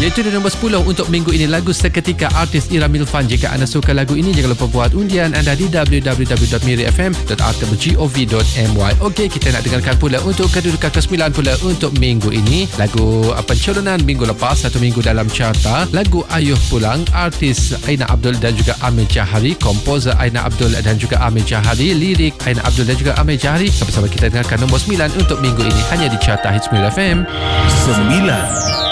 Iaitu di nombor 10 untuk minggu ini, lagu Seketika artis Ira Milfan. Jika anda suka lagu ini, jangan lupa buat undian anda di www.mirifm.art.gov.my. Okey, kita nak dengarkan pula untuk kedudukan ke-9 pula untuk minggu ini. Lagu pencalonan minggu lepas, satu minggu dalam carta. Lagu Ayuh Pulang, artis Aina Abdul dan juga Amir Jahari, komposer Aina Abdul dan juga Amir Jahari, lirik Aina Abdul dan juga Amir Jahari. Sama-sama kita dengarkan nombor 9 untuk minggu ini hanya di carta Hits Mira FM 9.